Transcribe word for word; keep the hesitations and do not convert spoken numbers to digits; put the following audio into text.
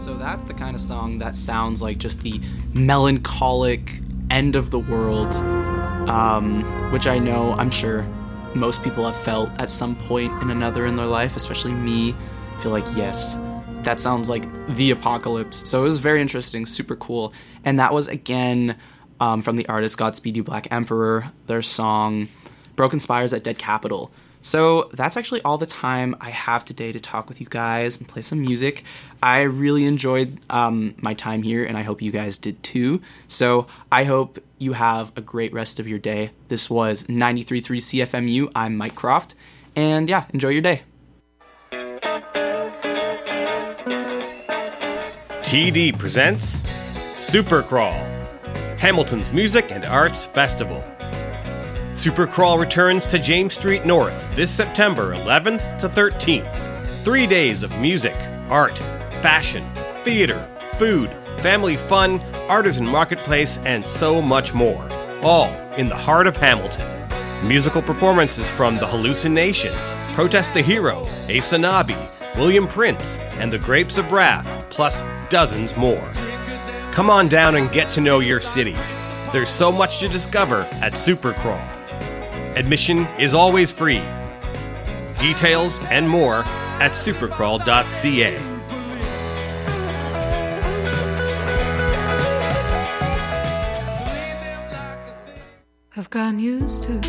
So that's the kind of song that sounds like just the melancholic end of the world, um, which I know, I'm sure most people have felt at some point in another in their life, especially me. I feel like, yes, that sounds like the apocalypse. So it was very interesting, super cool. And that was, again, um, from the artist Godspeed You Black Emperor, their song Broken Spires at Dead Capital. So that's actually all the time I have today to talk with you guys and play some music. I really enjoyed um, my time here, and I hope you guys did too. So I hope you have a great rest of your day. This was ninety-three point three C F M U. I'm Mike Croft, and yeah, enjoy your day. T D presents Supercrawl, Hamilton's Music and Arts Festival. Supercrawl returns to James Street North this September eleventh to thirteenth. Three days of music, art, fashion, theater, food, family fun, artisan marketplace, and so much more. All in the heart of Hamilton. Musical performances from The Hallucination, Protest the Hero, Ace Anabi, William Prince, and The Grapes of Wrath, plus dozens more. Come on down and get to know your city. There's so much to discover at Supercrawl. Admission is always free. Details and more at supercrawl dot c a. I've gotten used to